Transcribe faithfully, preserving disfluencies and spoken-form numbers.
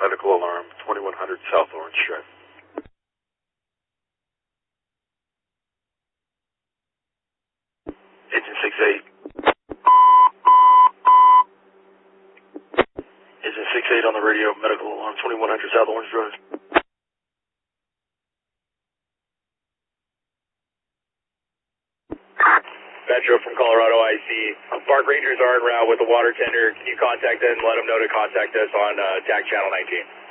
medical alarm, twenty-one hundred South Orange Drive. Agent six eight. Agent six eight on the radio, medical alarm, twenty-one hundred South Orange Drive. Metro from Colorado I C. Park Rangers are en route with a water tender. Can you contact them and let them know to contact us on uh, T A C Channel nineteen?